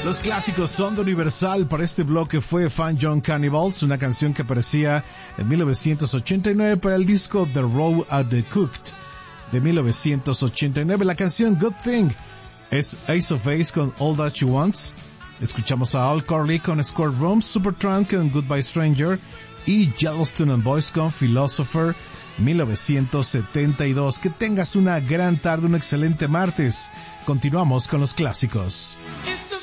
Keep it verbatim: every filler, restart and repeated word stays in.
Los clásicos son de Universal. Para este bloque fue Fat John Cannibals, una canción que aparecía en mil novecientos ochenta y nueve para el disco The Raw and the Cooked de mil novecientos ochenta y nueve. La canción Good Thing es Ace of Base con All That She Wants. Escuchamos a Al Corley con Squirt Room, Supertramp con Goodbye Stranger y Yellowstone and Boys con Philosopher mil novecientos setenta y dos. Que tengas una gran tarde, un excelente martes. Continuamos con los clásicos.